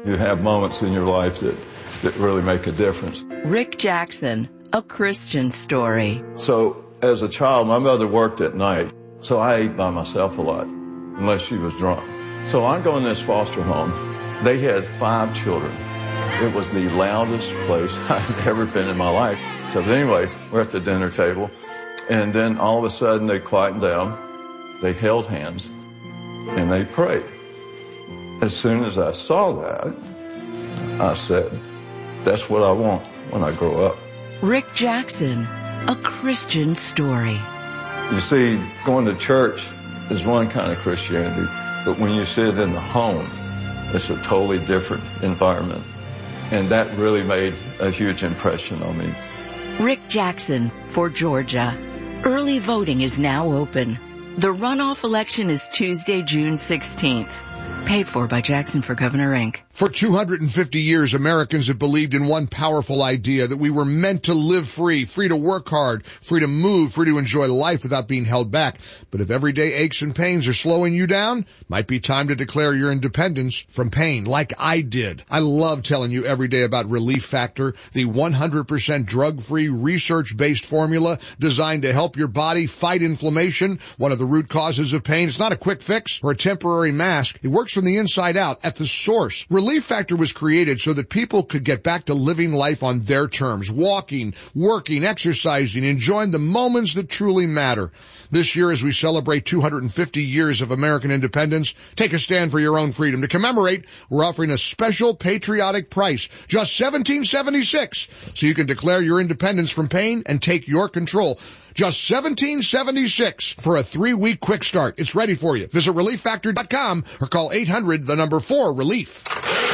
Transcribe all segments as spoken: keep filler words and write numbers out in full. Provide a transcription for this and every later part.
You have moments in your life that, that really make a difference. Rick Jackson, a Christian story. So as a child, my mother worked at night, so I ate by myself a lot, unless she was drunk. So I go in this foster home. They had five children. It was the loudest place I've ever been in my life. So anyway, we're at the dinner table, and then all of a sudden they quieted down. They held hands, and they prayed. As soon as I saw that, I said, that's what I want when I grow up. Rick Jackson, a Christian story. You see, going to church is one kind of Christianity, but when you sit in the home, it's a totally different environment. And that really made a huge impression on me. Rick Jackson for Georgia. Early voting is now open. The runoff election is Tuesday, June sixteenth. Paid for by Jackson for Governor, Incorporated. For two hundred fifty years, Americans have believed in one powerful idea, that we were meant to live free, free to work hard, free to move, free to enjoy life without being held back. But if everyday aches and pains are slowing you down, might be time to declare your independence from pain, like I did. I love telling you every day about Relief Factor, the one hundred percent drug-free, research-based formula designed to help your body fight inflammation, one of the root causes of pain. It's not a quick fix or a temporary mask. It works from the inside out, at the source. Relief Factor was created so that people could get back to living life on their terms, walking, working, exercising, enjoying the moments that truly matter. This year, as we celebrate two hundred fifty years of American independence, take a stand for your own freedom. To commemorate, we're offering a special patriotic price, just seventeen seventy-six, so you can declare your independence from pain and take your control. Just seventeen seventy-six for a three-week quick start. It's ready for you. Visit relief factor dot com or call eight hundred, the number four, relief.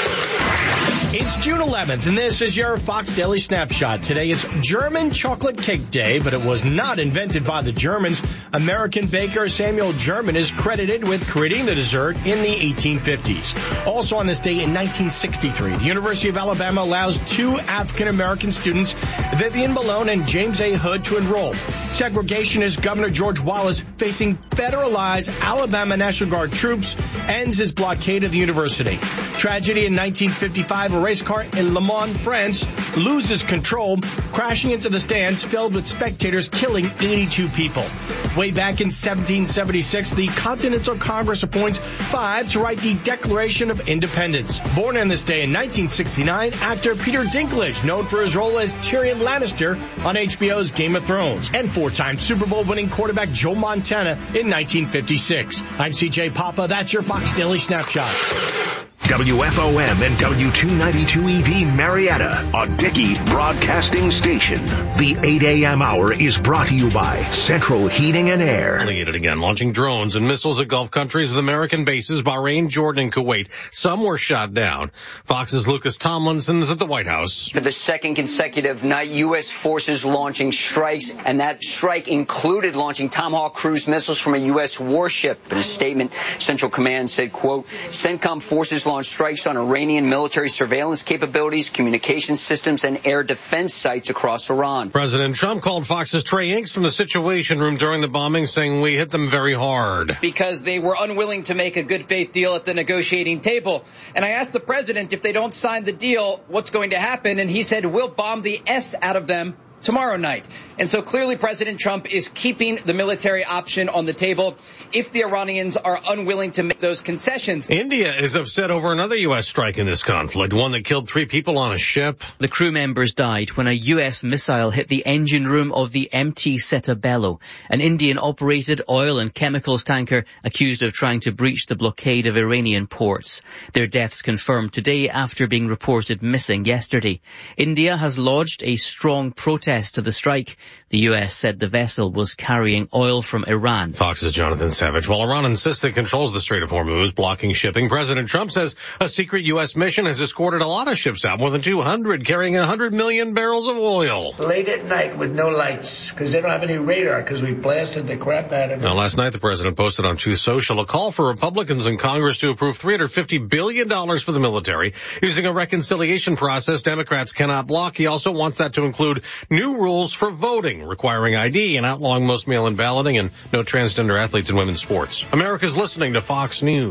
It's June eleventh, and this is your Fox Daily Snapshot. Today is German Chocolate Cake Day, but it was not invented by the Germans. American baker Samuel German is credited with creating the dessert in the eighteen fifties. Also on this day in nineteen sixty-three, the University of Alabama allows two African-American students, Vivian Malone and James A. Hood, to enroll. Segregationist Governor George Wallace, facing federalized Alabama National Guard troops, ends his blockade of the university. Tragedy in nineteen fifty-five, a race car in Le Mans, France, loses control, crashing into the stands filled with spectators, killing eighty-two people. Way back in seventeen seventy-six, the Continental Congress appoints five to write the Declaration of Independence. Born on this day in nineteen sixty-nine, actor Peter Dinklage, known for his role as Tyrion Lannister on H B O's Game of Thrones, and four-time Super Bowl winning quarterback Joe Montana in nineteen fifty-six. I'm C J Papa. That's your Fox Daily Snapshot. W F O M and W two ninety-two E V Marietta, a Dickey broadcasting station. The eight a.m. hour is brought to you by Central Heating and Air. At it again, launching drones and missiles at Gulf countries with American bases, Bahrain, Jordan, and Kuwait. Some were shot down. Fox's Lucas Tomlinson is at the White House. For the second consecutive night, U S forces launching strikes, and that strike included launching Tomahawk cruise missiles from a U S warship. In a statement, Central Command said, quote, CENTCOM forces launched strikes on Iranian military surveillance capabilities, communication systems, and air defense sites across Iran. President Trump called Fox's Trey Inks from the Situation Room during the bombing, saying we hit them very hard. Because they were unwilling to make a good faith deal at the negotiating table. And I asked the president, if they don't sign the deal, what's going to happen? And he said, we'll bomb the S out of them tomorrow night. And so clearly President Trump is keeping the military option on the table if the Iranians are unwilling to make those concessions. India is upset over another U S strike in this conflict, one that killed three people on a ship. The crew members died when a U S missile hit the engine room of the M T Setabello, an Indian-operated oil and chemicals tanker accused of trying to breach the blockade of Iranian ports. Their deaths confirmed today after being reported missing yesterday. India has lodged a strong protest to the strike. The U S said the vessel was carrying oil from Iran. Fox's Jonathan Savage. While Iran insists it controls the Strait of Hormuz, blocking shipping, President Trump says a secret U S mission has escorted a lot of ships out, more than two hundred, carrying one hundred million barrels of oil. Late at night with no lights, because they don't have any radar, because we blasted the crap out of it. Now, last night, the president posted on Truth Social a call for Republicans in Congress to approve three hundred fifty billion dollars for the military. Using a reconciliation process Democrats cannot block. He also wants that to include new rules for voting, requiring I D and outlawing most mail-in balloting and no transgender athletes in women's sports. America's listening to Fox News.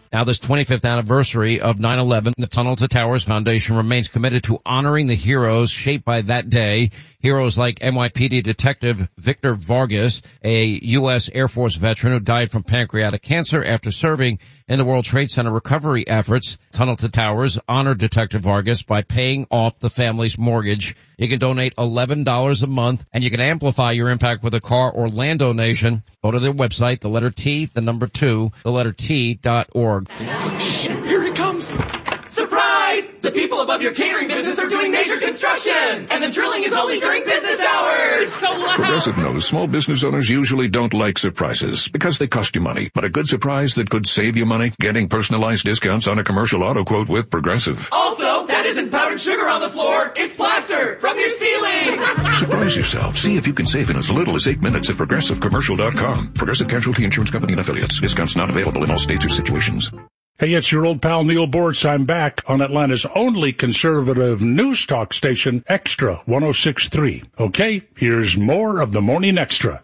Now, this twenty-fifth anniversary of nine eleven, the Tunnel to Towers Foundation remains committed to honoring the heroes shaped by that day. Heroes like N Y P D Detective Victor Vargas, a U S Air Force veteran who died from pancreatic cancer after serving in the World Trade Center recovery efforts. Tunnel to Towers honored Detective Vargas by paying off the family's mortgage. You can donate eleven dollars a month, and you can amplify your impact with a car or land donation. Go to their website, the letter T, the number two, the letter T dot org. Shh, here it comes. Surprise! The people above your catering business are doing major construction, and the drilling is only during business hours. So loud. Progressive knows small business owners usually don't like surprises because they cost you money. But a good surprise that could save you money? Getting personalized discounts on a commercial auto quote with Progressive. Also, that isn't powdered sugar on the floor. It's plaster from your ceiling. Surprise yourself. See if you can save in as little as eight minutes at Progressive Commercial dot com. Progressive Casualty Insurance Company and Affiliates. Discounts not available in all states or situations. Hey, it's your old pal Neil Bortz. I'm back on Atlanta's only conservative news talk station, Extra one oh six point three. Okay, here's more of the Morning Extra.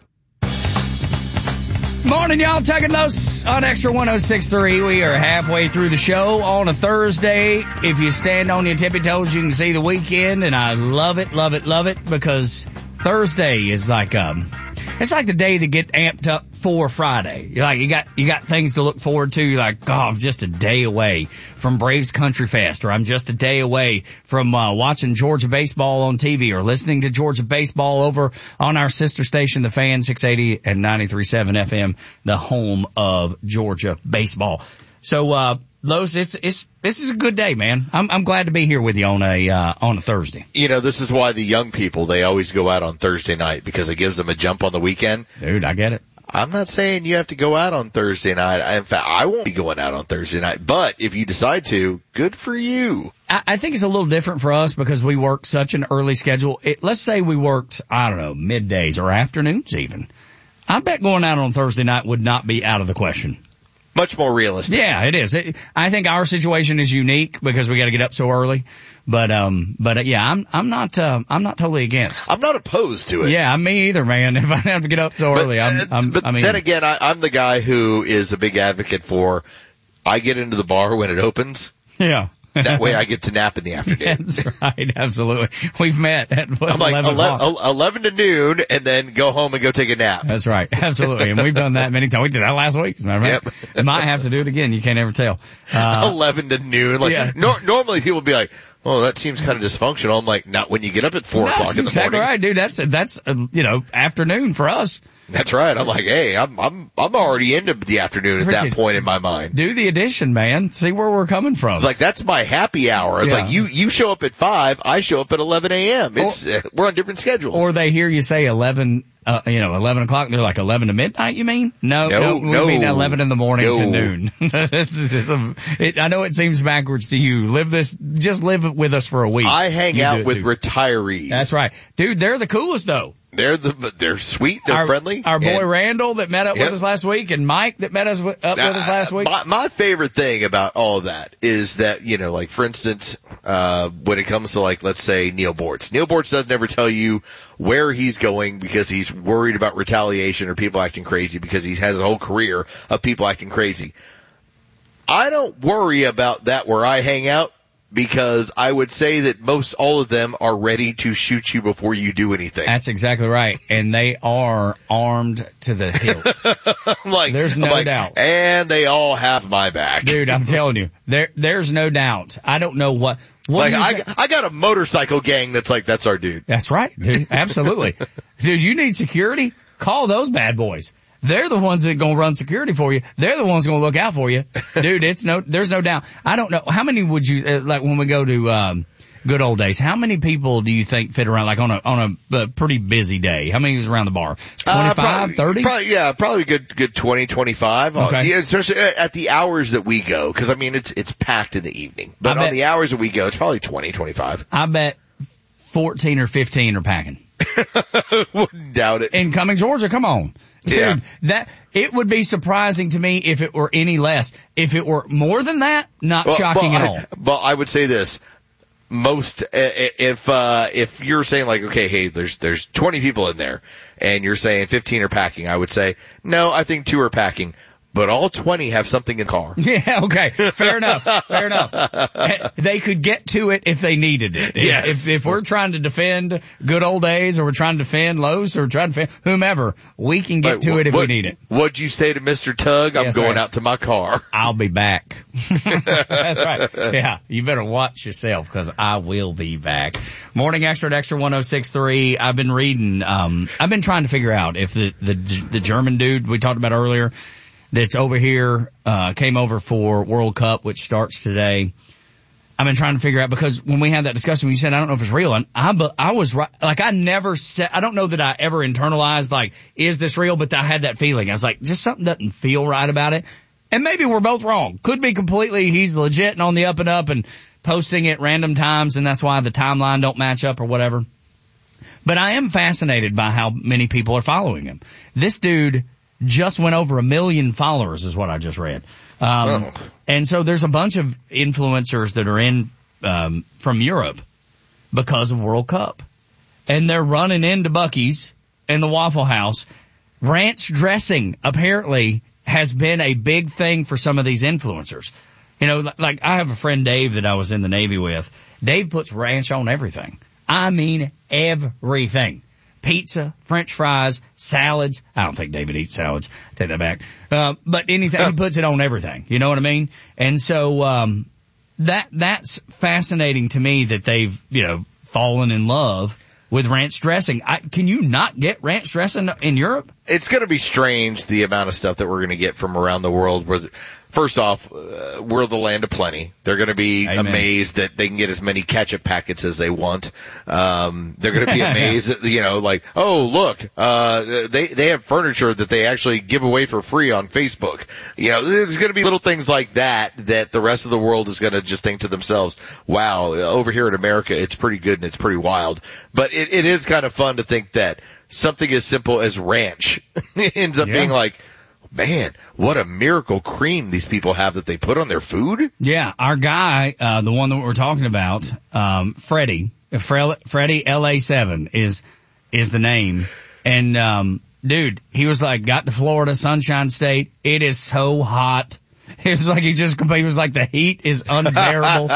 Morning, y'all. Taking notes on Extra one oh six point three. We are halfway through the show on a Thursday. If you stand on your tippy toes, you can see the weekend, and I love it, love it, love it, because Thursday is like, um, it's like the day to get amped up for Friday. You're like, you got, you got things to look forward to. You're like, oh, I'm just a day away from Braves Country Fest, or I'm just a day away from, uh, watching Georgia baseball on T V, or listening to Georgia baseball over on our sister station, The Fan, six eighty and ninety-three point seven F M, the home of Georgia baseball. So, uh, Los, it's, it's, this is a good day, man. I'm, I'm glad to be here with you on a, uh, on a Thursday. You know, this is why the young people, they always go out on Thursday night, because it gives them a jump on the weekend. Dude, I get it. I'm not saying you have to go out on Thursday night. In fact, I won't be going out on Thursday night, but if you decide to, good for you. I, I think it's a little different for us because we work such an early schedule. It, let's say we worked, I don't know, middays or afternoons even. I bet going out on Thursday night would not be out of the question. Much more realistic. Yeah, it is. It, I think our situation is unique because we got to get up so early. But um, but uh, yeah, I'm I'm not uh, I'm not totally against. I'm not opposed to it. Yeah, me either, man. If I have to get up so early, I'm. I'm but I mean, then again, I, I'm the guy who is a big advocate for. I get into the bar when it opens. Yeah. That way I get to nap in the afternoon. That's right, absolutely. We've met at what, I'm like eleven, eleven, eleven to noon, and then go home and go take a nap. That's right, absolutely. And we've done that many times. We did that last week, as a matter of fact. Yep. Might have to do it again. You can't ever tell. Uh, eleven to noon. Like yeah. nor- normally people would be like, "Oh, that seems kind of dysfunctional." I'm like, "Not when you get up at four no, o'clock in the exactly morning." Right, dude. That's that's uh, you know afternoon for us. That's right. I'm like, hey, I'm I'm I'm already into the afternoon at that point in my mind. Do the addition, man. See where we're coming from. It's like that's my happy hour. It's yeah. like you you show up at five, I show up at eleven a.m. It's or, uh, we're on different schedules. Or they hear you say eleven, uh, you know, eleven o'clock. And they're like eleven to midnight. You mean? No, no, no, no we mean eleven in the morning no. to noon. it's, it's a, it, I know it seems backwards to you. Live this, just live with us for a week. I hang you out with too. retirees. That's right, dude. They're the coolest though. They're the, they're sweet, they're our, friendly. Our boy and, Randall that met up yep. with us last week, and Mike that met us with, up now, with us last week. My, my favorite thing about all of that is that, you know, like for instance, uh, when it comes to like, let's say Neil Bortz. Neil Bortz doesn't ever tell you where he's going because he's worried about retaliation or people acting crazy because he has a whole career of people acting crazy. I don't worry about that where I hang out. Because I would say that most all of them are ready to shoot you before you do anything. That's exactly right. And they are armed to the hilt. I'm like, there's no I'm like, doubt. And they all have my back. Dude, I'm telling you, there, there's no doubt. I don't know what, what like, I, got, I got a motorcycle gang that's like, that's our dude. That's right, dude. Absolutely. Dude, you need security? Call those bad boys. They're the ones that are gonna run security for you. They're the ones gonna look out for you. Dude, it's no, there's no doubt. I don't know. How many would you, uh, like when we go to, um, good old days, how many people do you think fit around, like on a, on a, a pretty busy day? How many was around the bar? twenty-five, thirty? Uh, probably, yeah, probably good, good twenty, twenty-five. Okay. Uh, yeah, especially at the hours that we go. Cause I mean, it's, it's packed in the evening. But on the hours that we go, it's probably twenty, twenty-five. I bet fourteen or fifteen are packing. Wouldn't doubt it. Incoming Georgia, come on. Dude, yeah. that, it would be surprising to me if it were any less. If it were more than that, not well, shocking well, at all. I, well, I would say this. Most, if, uh, if you're saying like, okay, hey, there's, there's twenty people in there and you're saying fifteen are packing, I would say, no, I think two are packing. but all twenty have something in the car. Yeah, okay. Fair enough. Fair enough. They could get to it if they needed it. Yes. If, if we're trying to defend good old days, or we're trying to defend Lowe's, or we're trying to defend whomever, we can get But to it if what, we need it. What'd you say to Mister Tug? I'm Yes, going right. out to my car. I'll be back. That's right. Yeah, you better watch yourself, because I will be back. Morning Extra at Extra one oh six point three. I've been reading, um, I've been trying to figure out if the, the, the German dude we talked about earlier that's over here, uh, came over for World Cup, which starts today. I've been trying to figure out, because when we had that discussion, you said, I don't know if it's real. And I, but I was right. Like, I never said, I don't know that I ever internalized, like, is this real? But I had that feeling. I was like, just something doesn't feel right about it. And maybe we're both wrong. Could be completely, he's legit and on the up and up and posting at random times, and that's why the timeline don't match up or whatever. But I am fascinated by how many people are following him. This dude just went over a million followers is what I just read. Um, oh. And so there's a bunch of influencers that are in, um, from Europe because of World Cup. And they're running into Buc-ee's and the Waffle House. Ranch dressing apparently has been a big thing for some of these influencers. You know, like I have a friend Dave that I was in the Navy with. Dave puts ranch on everything. I mean everything. Pizza, French fries, salads. I don't think David eats salads. Take that back. Uh, but anything, he puts it on everything. You know what I mean? And so, um, that, that's fascinating to me that they've, you know, fallen in love with ranch dressing. I, can you not get ranch dressing in Europe? It's going to be strange, the amount of stuff that we're going to get from around the world. Where, the, first off, uh, we're the land of plenty. They're going to be Amen. amazed that they can get as many ketchup packets as they want. Um, they're going to be amazed that, you know, like, oh, look, uh, they, they have furniture that they actually give away for free on Facebook. You know, there's going to be little things like that that the rest of the world is going to just think to themselves, wow, over here in America, it's pretty good and it's pretty wild. But it, it is kind of fun to think that something as simple as ranch ends up yeah. being like, man, what a miracle cream these people have that they put on their food. Yeah, our guy, uh, the one that we're talking about, um, Freddie, Fre- Freddie L A seven is, is the name. And, um, dude, he was like, got to Florida, Sunshine State. It is so hot. It was like he just, he was like, the heat is unbearable.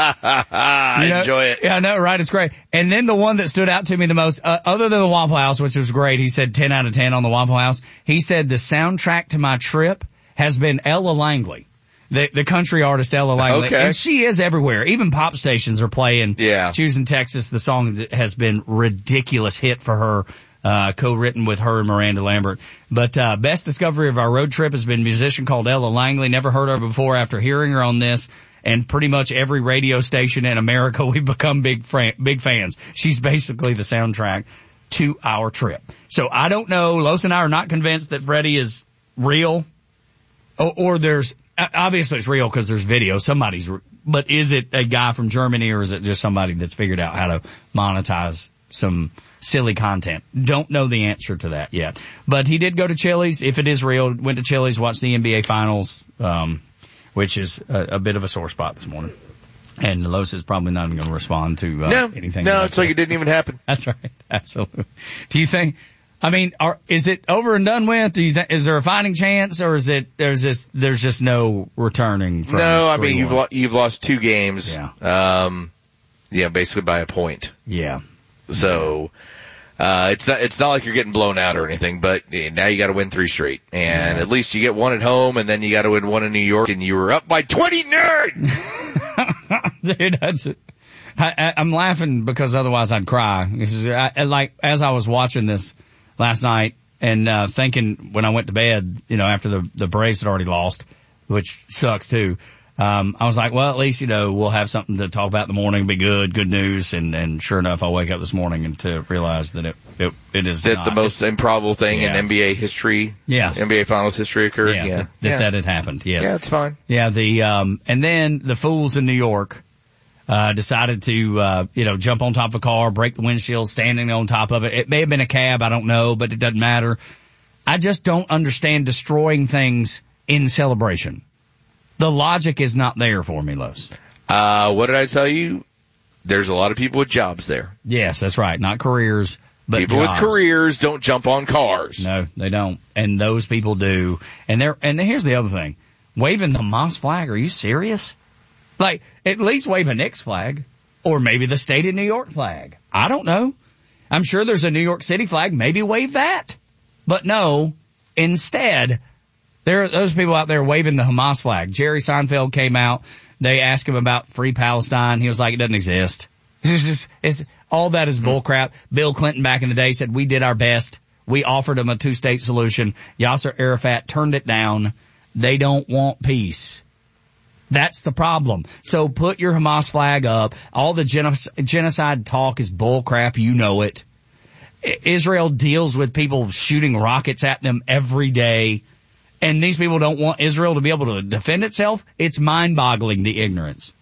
I you know? enjoy it. Yeah, I know, right? It's great. And then the one that stood out to me the most, uh, other than the Waffle House, which was great, he said ten out of ten on the Waffle House. He said the soundtrack to my trip has been Ella Langley, the, the country artist Ella Langley. Okay. And she is everywhere. Even pop stations are playing yeah. Choosing Texas, the song that has been ridiculous hit for her. Uh, co-written with her and Miranda Lambert. But, uh, best discovery of our road trip has been a musician called Ella Langley. Never heard of her before. After hearing her on this, and pretty much every radio station in America, we've become big fran- big fans. She's basically the soundtrack to our trip. So I don't know. Los and I are not convinced that Freddie is real, or, or there's, obviously it's real because there's video. Somebody's, but is it a guy from Germany, or is it just somebody that's figured out how to monetize some silly content? Don't know the answer to that yet. But he did go to Chili's. If it is real, went to Chili's, watched the N B A Finals, um, which is a, a bit of a sore spot this morning. And Los is probably not even going to respond to uh, no, anything. No, it's like it didn't even happen. That's right. Absolutely. Do you think, I mean, are, is it over and done with? Do you think, is there a fighting chance, or is it, there's just, there's just no returning from No, I mean, you've, lo- you've lost two games. Yeah. Um, yeah, basically by a point. Yeah. So, uh, it's not, it's not like you're getting blown out or anything, but now you gotta win three straight. And yeah. at least you get one at home, and then you gotta win one in New York, and you were up by twenty-nine! Dude, that's it. I, I, I'm laughing because otherwise I'd cry. I, like, as I was watching this last night and, uh, thinking when I went to bed, you know, after the, the Braves had already lost, which sucks too. Um, I was like, well, at least, you know, we'll have something to talk about in the morning, be good, good news. And, and sure enough, I wake up this morning and to realize that it, it, it is that not. the most improbable thing yeah. in N B A history. Yes. N B A Finals history occurred. Yeah. yeah. That, that, yeah. that had happened. Yes. Yeah, it's fine. Yeah. The, um, and then the fools in New York, uh, decided to, uh, you know, jump on top of a car, break the windshield, standing on top of it. It may have been a cab. I don't know, but it doesn't matter. I just don't understand destroying things in celebration. The logic is not there for me, Los. Uh, what did I tell you? There's a lot of people with jobs there. Yes, that's right. Not careers, But people jobs. with careers don't jump on cars. No, they don't. And those people do. And they're, and here's the other thing. Waving the Hamas flag, are you serious? Like, at least wave a Knicks flag. Or maybe the state of New York flag. I don't know. I'm sure there's a New York City flag. Maybe wave that. But no, instead, there are those people out there waving the Hamas flag. Jerry Seinfeld came out. They asked him about free Palestine. He was like, it doesn't exist. It's just, it's, all that is bullcrap. Bill Clinton back in the day said, we did our best. We offered them a two-state solution. Yasser Arafat turned it down. They don't want peace. That's the problem. So put your Hamas flag up. All the genoc- genocide talk is bullcrap. You know it. I- Israel deals with people shooting rockets at them every day. And these people don't want Israel to be able to defend itself. It's mind-boggling, the ignorance.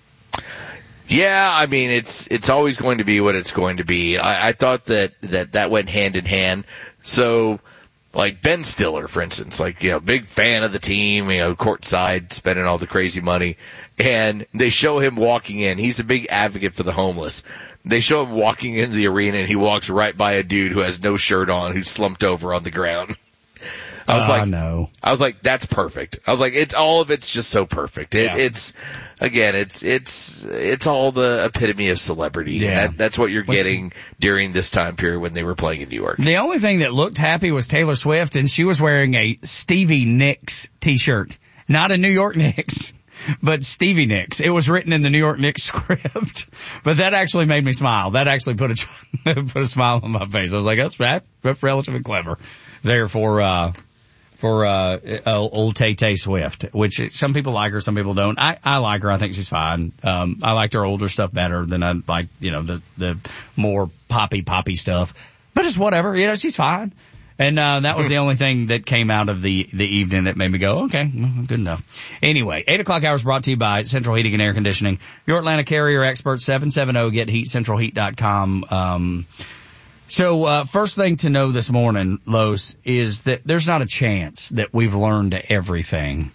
Yeah, I mean, it's, it's always going to be what it's going to be. I, I thought that, that that went hand in hand. So, like Ben Stiller, for instance, like, you know, big fan of the team, you know, courtside, spending all the crazy money. And they show him walking in. He's a big advocate for the homeless. They show him walking into the arena and he walks right by a dude who has no shirt on, who's slumped over on the ground. I was uh, like, no. I was like, that's perfect. I was like, it's all of it's just so perfect. It, yeah. It's, again, it's, it's, it's all the epitome of celebrity. Yeah. That, that's what you're What's getting the, during this time period when they were playing in New York. The only thing that looked happy was Taylor Swift, and she was wearing a Stevie Nicks t-shirt. Not a New York Knicks, but Stevie Nicks. It was written in the New York Knicks script, but that actually made me smile. That actually put a, put a smile on my face. I was like, that's, that's relatively clever there for, uh, for, uh, old Tay-Tay Swift, which some people like her, some people don't. I, I like her. I think she's fine. Um, I liked her older stuff better than I like, you know, the, the more poppy, poppy stuff. But it's whatever. You know, she's fine. And, uh, that was the only thing that came out of the, the evening that made me go, okay, good enough. Anyway, eight o'clock hour is brought to you by Central Heating and Air Conditioning. Your Atlanta carrier expert, seven seven zero get heat central heat dot com. Um, So, uh, first thing to know this morning, Los, is that there's not a chance that we've learned everything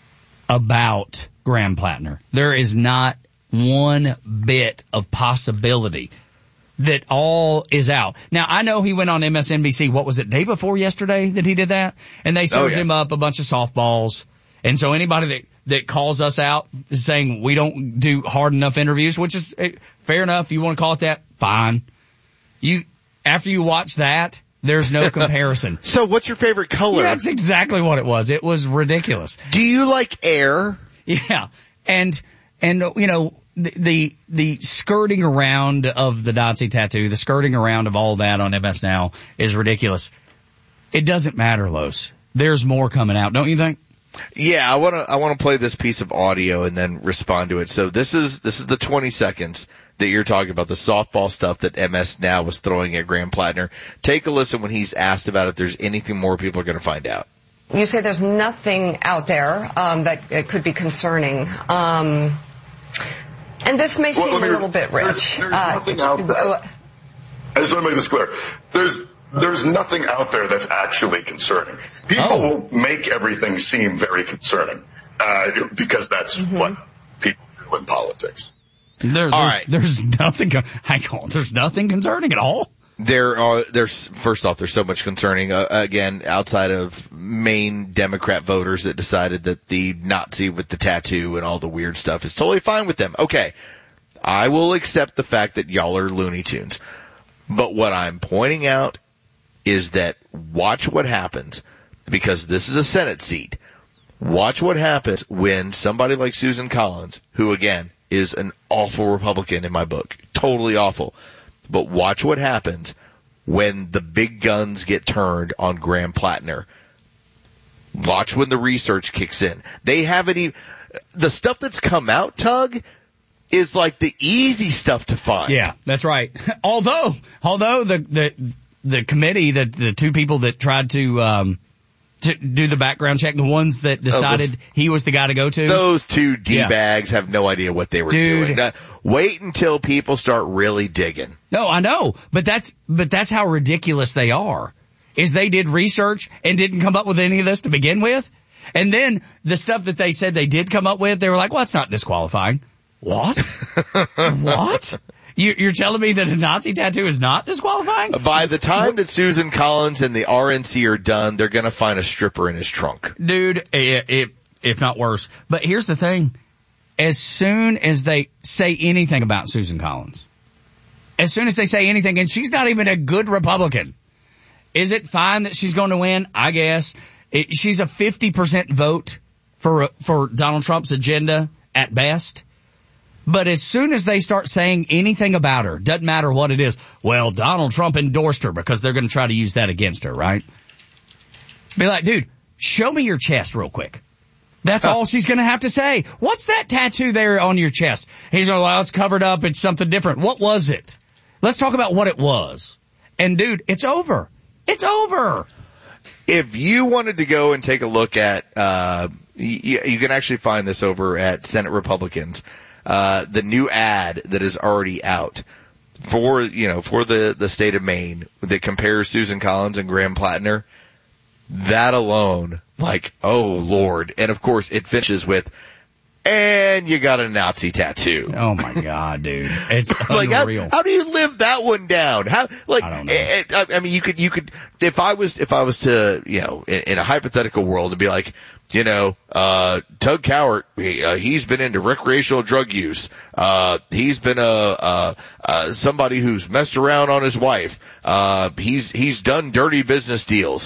about Graham Plattner. There is not one bit of possibility that all is out. Now, I know he went on M S N B C, what was it, day before yesterday that he did that? And they served oh, yeah. him up a bunch of softballs. And so anybody that, that calls us out is saying we don't do hard enough interviews, which is fair enough. You want to call it that? Fine. You, After you watch that, there's no comparison. So what's your favorite color? Yeah, that's exactly what it was. It was ridiculous. Do you like air? Yeah. And, and, you know, the, the, the skirting around of the Nazi tattoo, the skirting around of all that on M S Now is ridiculous. It doesn't matter, Los. There's more coming out, don't you think? Yeah, I want to, I want to play this piece of audio and then respond to it. So this is, this is the twenty seconds that you're talking about, the softball stuff that M S Now was throwing at Graham Plattner. Take a listen when he's asked about if there's anything more people are going to find out. You say there's nothing out there um, that it could be concerning. Um, and this may well, seem me, a little bit rich. There's, there's uh, nothing out there. I just want to make this clear. There's There's nothing out there that's actually concerning. People oh. will make everything seem very concerning uh, because that's mm-hmm. what people do in politics. There, there's, right. there's nothing. Hang on, there's nothing concerning at all. There are. There's first off, there's so much concerning. Uh, again, outside of main Democrat voters that decided that the Nazi with the tattoo and all the weird stuff is totally fine with them. Okay, I will accept the fact that y'all are Looney Tunes, but what I'm pointing out is that watch what happens, because this is a Senate seat. Watch what happens when somebody like Susan Collins, who again is an awful Republican in my book, totally awful. But watch what happens when the big guns get turned on Graham Plattner. Watch when the research kicks in. They haven't even, the stuff that's come out, Tug, is like the easy stuff to find. Yeah, that's right. Although, although the, the, the committee, the, the two people that tried to, um, to do the background check, the ones that decided oh, the, he was the guy to go to. Those two D-bags yeah. have no idea what they were Dude. doing. Now, wait until people start really digging. No, I know, but that's, but that's how ridiculous they are. Is they did research and didn't come up with any of this to begin with. And then the stuff that they said they did come up with, they were like, well, that's not disqualifying. What? What? You, you're telling me that a Nazi tattoo is not disqualifying? By the time that Susan Collins and the R N C are done, they're going to find a stripper in his trunk. Dude, it, it, if not worse. But here's the thing. As soon as they say anything about Susan Collins, as soon as they say anything, and she's not even a good Republican, is it fine that she's going to win? I guess. It, she's a fifty percent vote for for Donald Trump's agenda at best. But as soon as they start saying anything about her, doesn't matter what it is, well, Donald Trump endorsed her because they're going to try to use that against her, right? Be like, dude, show me your chest real quick. That's all she's going to have to say. What's that tattoo there on your chest? He's going, well, it's covered up. It's something different. What was it? Let's talk about what it was. And, dude, it's over. It's over. If you wanted to go and take a look at, uh, you, you can actually find this over at Senate Republicans. Uh, the new ad that is already out for, you know, for the, the state of Maine that compares Susan Collins and Graham Plattner. That alone, like, oh Lord. And of course it finishes with, and you got a Nazi tattoo. Oh my God, dude. It's like, unreal. How, how do you live that one down? How, like, I don't know. It, I, I mean, you could, you could, if I was, if I was to, you know, in, in a hypothetical world, to be like, you know, uh, Tug Cowart, he, uh, he's been into recreational drug use. Uh, he's been a, uh, uh, somebody who's messed around on his wife. Uh, he's, he's done dirty business deals.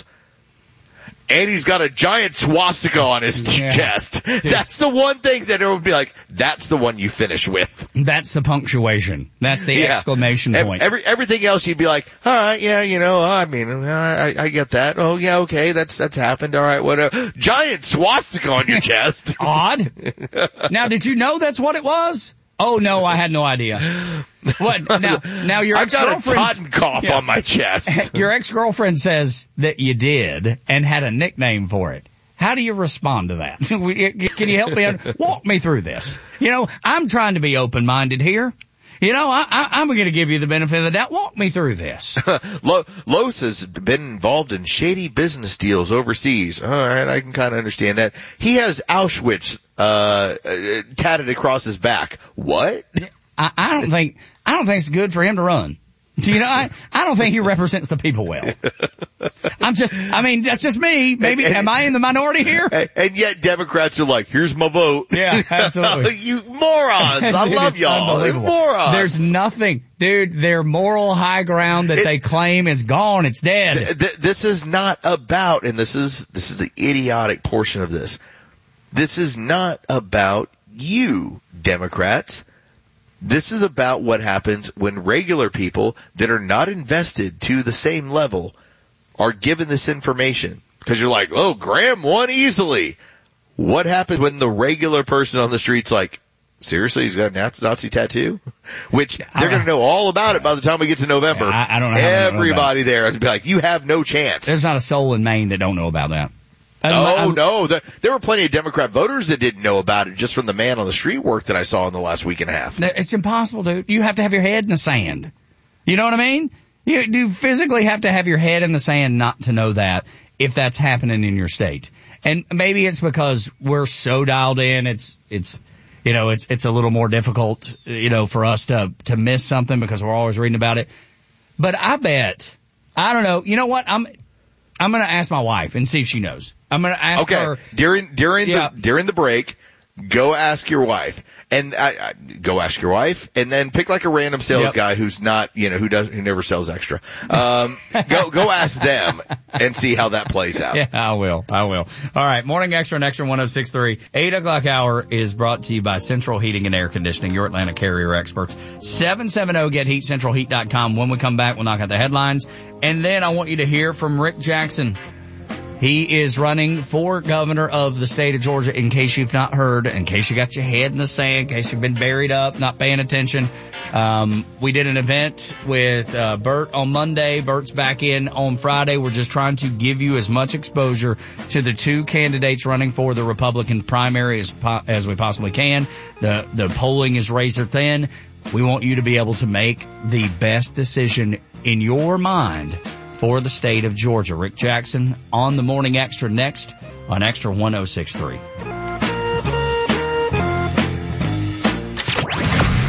And he's got a giant swastika on his yeah. chest. Dude. That's the one thing that it would be like, that's the one you finish with. That's the punctuation. That's the yeah. exclamation point. Every, everything else you'd be like, all right, yeah, you know, I mean, I, I get that. Oh, yeah, okay, that's, that's happened. All right, whatever. Giant swastika on your chest. Odd. Now, did you know that's what it was? Oh, no, I had no idea. What? Now, now your I've got a ex-girlfriend... Totten cough yeah. on my chest. Your ex-girlfriend says that you did and had a nickname for it. How do you respond to that? Can you help me? Walk me through this. You know, I'm trying to be open-minded here. You know, I, I, I'm going to give you the benefit of the doubt. Walk me through this. Los has been involved in shady business deals overseas. All right, I can kind of understand that. He has Auschwitz uh, uh tatted across his back. What? I, I don't think I don't think it's good for him to run. You know, I, I don't think he represents the people well. I'm just, I mean, that's just me. Maybe, and, and, am I in the minority here? And, and yet Democrats are like, here's my vote. Yeah, absolutely. You morons. I dude, love y'all. They're morons. There's nothing, dude, their moral high ground that it, they claim is gone. It's dead. Th- th- this is not about, and this is, this is the idiotic portion of this. This is not about you, Democrats. This is about what happens when regular people that are not invested to the same level are given this information. Because you're like, oh, Graham won easily. What happens when the regular person on the street's like, seriously, he's got a Nazi, Nazi tattoo? Which they're going to know all about it by the time we get to November. I, I don't know. Everybody know there is be like, you have no chance. There's not a soul in Maine that don't know about that. Oh, no. The, there were plenty of Democrat voters that didn't know about it just from the man on the street work that I saw in the last week and a half. It's impossible, dude. You have to have your head in the sand. You know what I mean? You do physically have to have your head in the sand not to know that if that's happening in your state. And maybe it's because we're so dialed in, it's, it's, you know, it's, it's a little more difficult, you know, for us to, to miss something because we're always reading about it. But I bet, I don't know, you know what? I'm, I'm going to ask my wife and see if she knows. I'm going to ask okay. her. During, during yeah. the, during the break, go ask your wife. And I, I, go ask your wife and then pick like a random sales yep. guy who's not, you know, who does, who never sells extra. Um, go, go ask them and see how that plays out. Yeah, I will. I will. All right. Morning Extra and Extra one oh six point three. Eight o'clock hour is brought to you by Central Heating and Air Conditioning, your Atlanta carrier experts. seven seven zero get heat central heat dot com. When we come back, we'll knock out the headlines. And then I want you to hear from Rick Jackson. He is running for governor of the state of Georgia, in case you've not heard, in case you got your head in the sand, in case you've been buried up, not paying attention. Um, we did an event with uh, Bert on Monday. Bert's back in on Friday. We're just trying to give you as much exposure to the two candidates running for the Republican primary as, po- as we possibly can. The, the polling is razor thin. We want you to be able to make the best decision in your mind for the state of Georgia. Rick Jackson on the Morning Extra next on Extra one oh six point three.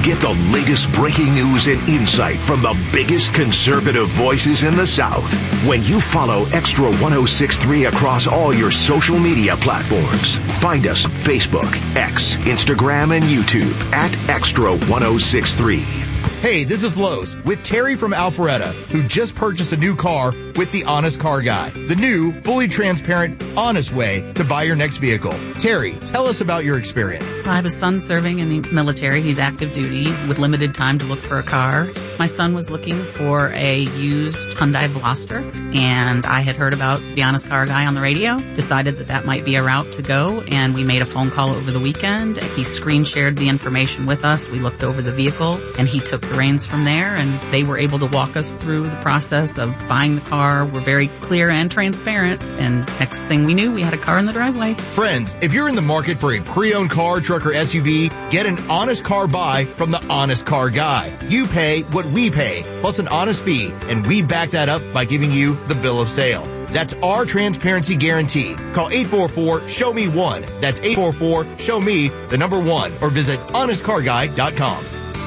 Get the latest breaking news and insight from the biggest conservative voices in the South when you follow Extra ten sixty-three across all your social media platforms. Find us on Facebook, X, Instagram, and YouTube at Extra ten sixty-three. Hey, this is Lowe's with Terry from Alpharetta, who just purchased a new car with the Honest Car Guy, the new, fully transparent, honest way to buy your next vehicle. Terry, tell us about your experience. I have a son serving in the military. He's active duty with limited time to look for a car. My son was looking for a used Hyundai Veloster, and I had heard about the Honest Car Guy on the radio, decided that that might be a route to go, and we made a phone call over the weekend. He screen shared the information with us. We looked over the vehicle, and he took the reins from there, and they were able to walk us through the process of buying the car. We're very clear and transparent, and next thing we knew, we had a car in the driveway. Friends, if you're in the market for a pre-owned car, truck, or S U V, get an honest car buy from the Honest Car Guy. You pay what we pay, plus an honest fee, and we back that up by giving you the bill of sale. That's our transparency guarantee. Call eight four four, show me one. That's eight four four, show me the number one, or visit honest car guy dot com.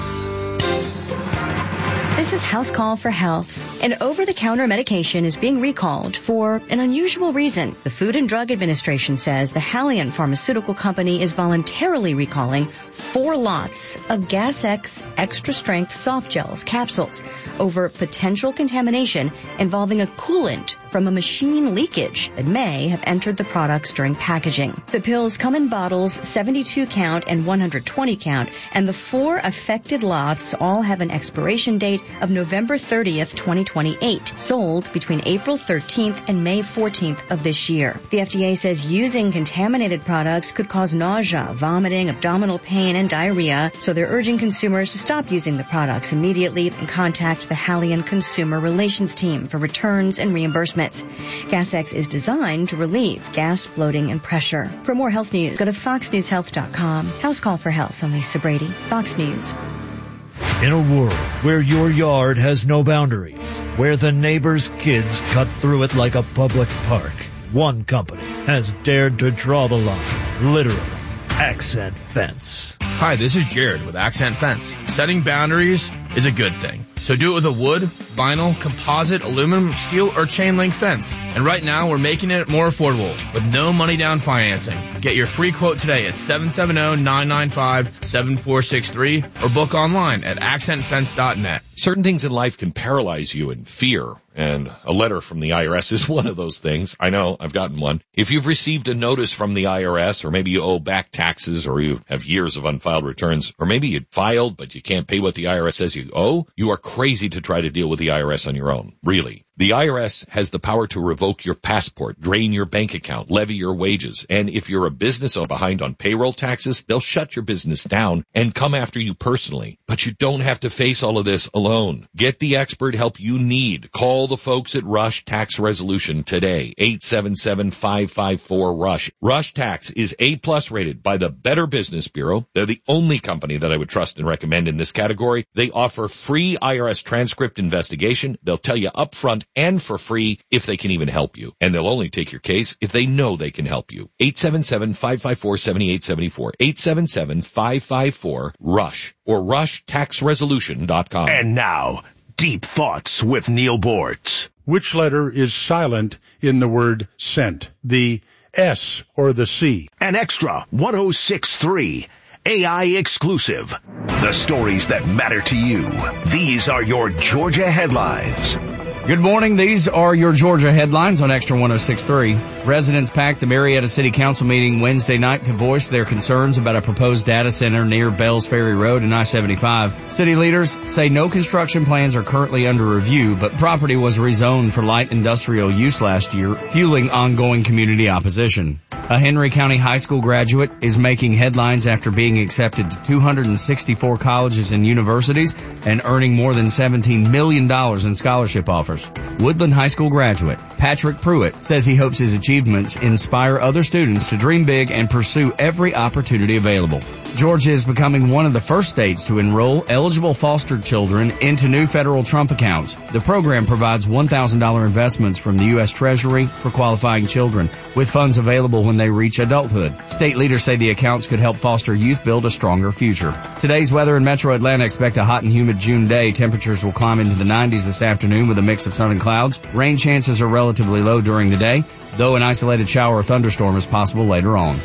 This is House Call for Health. An over-the-counter medication is being recalled for an unusual reason. The Food and Drug Administration says the Haleon Pharmaceutical Company is voluntarily recalling four lots of Gas-X extra-strength soft gels capsules over potential contamination involving a coolant from a machine leakage that may have entered the products during packaging. The pills come in bottles seventy-two count and one hundred twenty count, and the four affected lots all have an expiration date of November thirtieth, twenty twenty-eight, sold between April thirteenth and May fourteenth of this year. The F D A says using contaminated products could cause nausea, vomiting, abdominal pain, and diarrhea, so they're urging consumers to stop using the products immediately and contact the Haleon Consumer Relations Team for returns and reimbursements. Gas-X is designed to relieve gas, bloating, and pressure. For more health news, go to fox news health dot com. House Call for Health. I'm Lisa Brady, Fox News. In a world where your yard has no boundaries, where the neighbor's kids cut through it like a public park, one company has dared to draw the line, literally. Accent Fence. Hi, this is Jared with Accent Fence. Setting boundaries is a good thing. So do it with a wood, vinyl, composite, aluminum, steel, or chain link fence. And right now, we're making it more affordable with no money down financing. Get your free quote today at seven seven zero, nine nine five, seven four six three or book online at accent fence dot net. Certain things in life can paralyze you in fear, and a letter from the I R S is one of those things. I know, I've gotten one. If you've received a notice from the I R S, or maybe you owe back taxes, or you have years of unfiled returns, or maybe you filed but you can't pay what the I R S says you owe, you are crazy to try to deal with the I R S on your own. Really. The I R S has the power to revoke your passport, drain your bank account, levy your wages, and if you're a business or behind on payroll taxes, they'll shut your business down and come after you personally. But you don't have to face all of this alone. Get the expert help you need. Call the folks at Rush Tax Resolution today, eight seven seven, five five four, RUSH. Rush Tax is A plus rated by the Better Business Bureau. They're the only company that I would trust and recommend in this category. They offer free I R S transcript investigation. They'll tell you up front and for free if they can even help you. And they'll only take your case if they know they can help you. eight seven seven, five five four, seven eight seven four. eight seven seven, five five four, RUSH or rush tax resolution dot com. And now, Deep Thoughts with Neil Bortz. Which letter is silent in the word sent? The S or the C? An extra ten sixty-three. A I exclusive. The stories that matter to you. These are your Georgia headlines. Good morning. These are your Georgia headlines on Extra ten sixty-three. Residents packed the Marietta City Council meeting Wednesday night to voice their concerns about a proposed data center near Bells Ferry Road and I seventy-five. City leaders say no construction plans are currently under review, but property was rezoned for light industrial use last year, fueling ongoing community opposition. A Henry County High School graduate is making headlines after being accepted to two hundred sixty-four colleges and universities and earning more than seventeen million dollars in scholarship offers. offers. Woodland High School graduate Patrick Pruitt says he hopes his achievements inspire other students to dream big and pursue every opportunity available. Georgia is becoming one of the first states to enroll eligible foster children into new federal Trump accounts. The program provides one thousand dollars investments from the U S Treasury for qualifying children, with funds available when they reach adulthood. State leaders say the accounts could help foster youth build a stronger future. Today's weather in Metro Atlanta: expect a hot and humid June day. Temperatures will climb into the nineties this afternoon with a mix of sun and clouds. Rain chances are relatively low during the day, though an isolated shower or thunderstorm is possible later on.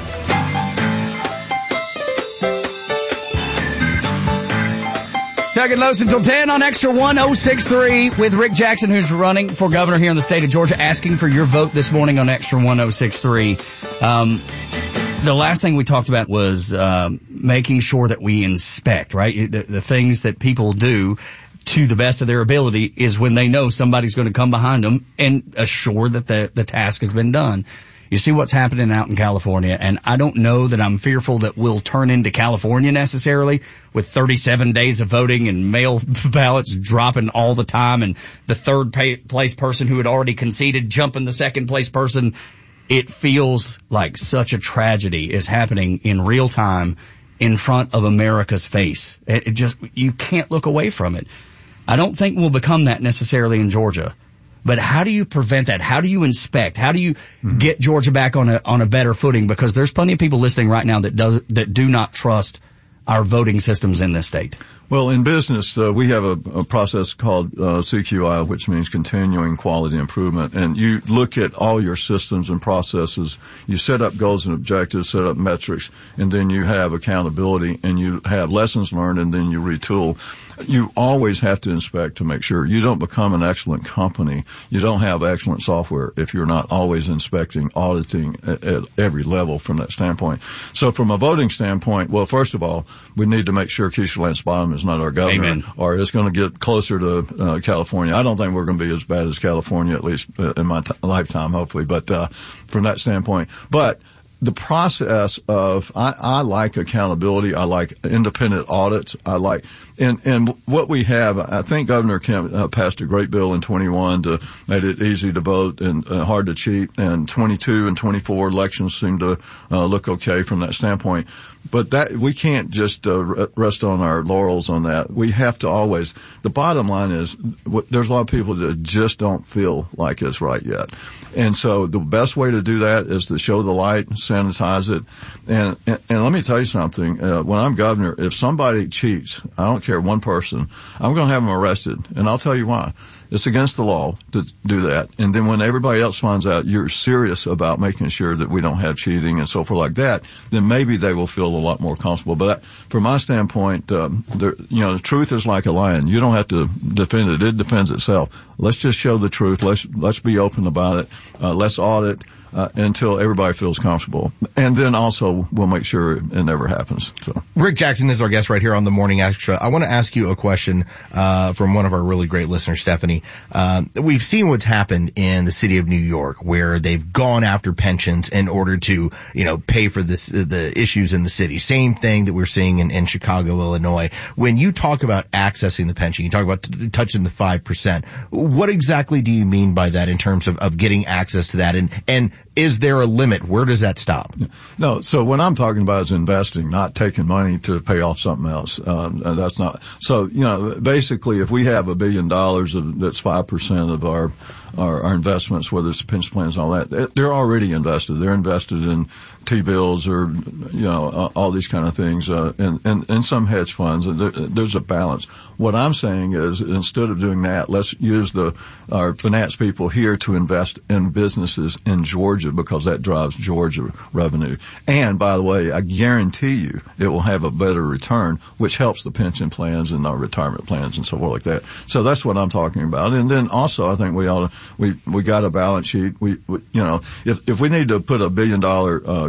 Tuck and Los until ten on Extra one oh six point three with Rick Jackson, who's running for governor here in the state of Georgia, asking for your vote this morning on Extra one oh six point three. Um, the last thing we talked about was um, making sure that we inspect, right? The, the things that people do to the best of their ability is when they know somebody's going to come behind them and assure that the, the task has been done. You see what's happening out in California, and I don't know that I'm fearful that we'll turn into California necessarily, with thirty-seven days of voting and mail ballots dropping all the time, and the third pay, place person who had already conceded jumping the second place person. It feels like such a tragedy is happening in real time in front of America's face. It, it just, you can't look away from it. I don't think we'll become that necessarily in Georgia. But how do you prevent that? How do you inspect? How do you mm-hmm. get Georgia back on a on a better footing? Because there's plenty of people listening right now that does that do not trust our voting systems in this state. Well, in business, uh, we have a, a process called uh, C Q I, which means continuing quality improvement. And you look at all your systems and processes. You set up goals and objectives, set up metrics, and then you have accountability, and you have lessons learned, and then you retool. You always have to inspect to make sure you don't become an excellent company. You don't have excellent software if you're not always inspecting, auditing at, at every level from that standpoint. So from a voting standpoint, well, first of all, we need to make sure Keisha Lance Bottom is not our governor. Amen. Or it's going to get closer to uh, California. I don't think we're going to be as bad as California, at least uh, in my t- lifetime, hopefully. But uh, from that standpoint, but the process of, I, I like accountability. I like independent audits. I like, and, and what we have, I think Governor Kemp uh, passed a great bill in twenty-one to make it easy to vote and uh, hard to cheat. And twenty-two and twenty-four elections seem to uh, look okay from that standpoint. But that, we can't just uh, rest on our laurels on that. We have to always, the bottom line is, there's a lot of people that just don't feel like it's right yet. And so the best way to do that is to show the light, sanitize it. And, and, and let me tell you something, uh, when I'm governor, if somebody cheats, I don't care, one person, I'm going to have them arrested. And I'll tell you why. It's against the law to do that. And then when everybody else finds out you're serious about making sure that we don't have cheating and so forth like that, then maybe they will feel a lot more comfortable. But that, from my standpoint, um, there, you know, the truth is like a lion. You don't have to defend it. It defends itself. Let's just show the truth. Let's, let's be open about it. Uh, let's audit. Uh, until everybody feels comfortable. And then also we'll make sure it never happens. So Rick Jackson is our guest right here on the Morning Extra. I want to ask you a question, uh, from one of our really great listeners, Stephanie. Um, we've seen what's happened in the city of New York where they've gone after pensions in order to, you know, pay for this, the issues in the city. Same thing that we're seeing in, in Chicago, Illinois. When you talk about accessing the pension, you talk about t- touching the five percent. What exactly do you mean by that in terms of, of getting access to that? And, and, is there a limit? Where does that stop? No, so what I'm talking about is investing, not taking money to pay off something else. Um, that's not, so, you know, basically if we have a billion dollars of, that's five percent of our, our, our investments, whether it's pension plans and all that, they're already invested. They're invested in T-bills or, you know, uh, all these kind of things, uh, and, and, and some hedge funds. There, there's a balance. What I'm saying is instead of doing that, let's use the, our finance people here to invest in businesses in Georgia because that drives Georgia revenue. And by the way, I guarantee you it will have a better return, which helps the pension plans and our retirement plans and so forth like that. So that's what I'm talking about. And then also I think we ought to, we, we got a balance sheet. We, we you know, if, if we need to put a billion dollar, uh,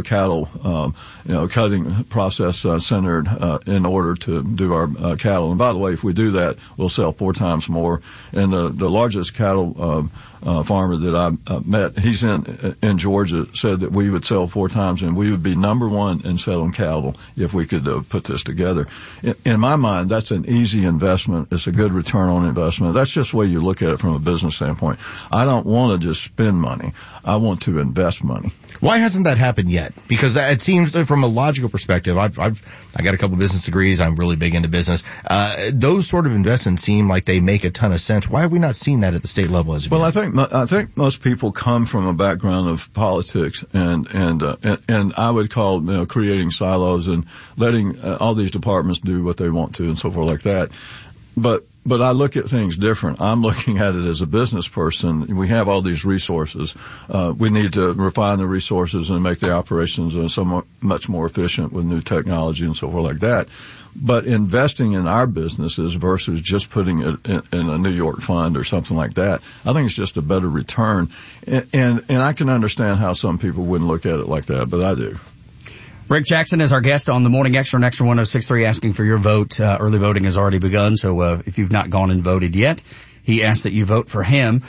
cattle, um, you know, cutting process uh, centered uh, in order to do our uh, cattle. And by the way, if we do that, we'll sell four times more. And the the largest cattle uh, uh, farmer that I uh, met, he's in in Georgia, said that we would sell four times, and we would be number one in selling cattle if we could uh, put this together. In, in my mind, that's an easy investment. It's a good return on investment. That's just the way you look at it from a business standpoint. I don't want to just spend money. I want to invest money. Why hasn't that happened yet? Because it seems from a logical perspective, I've, I've, I got a couple of business degrees. I'm really big into business. Uh, those sort of investments seem like they make a ton of sense. Why have we not seen that at the state level as of Well, yet? I think, I think most people come from a background of politics and, and, uh, and, and I would call, you know, creating silos and letting uh, all these departments do what they want to and so forth like that. But, but I look at things different. I'm looking at it as a business person. We have all these resources. Uh, we need to refine the resources and make the operations uh, somewhat much more efficient with new technology and so forth like that. But investing in our businesses versus just putting it in, in a New York fund or something like that, I think it's just a better return. And, and, and I can understand how some people wouldn't look at it like that, but I do. Rick Jackson is our guest on the Morning Extra on Extra one oh six point three, asking for your vote. Uh, early voting has already begun, so uh, if you've not gone and voted yet, he asks that you vote for him.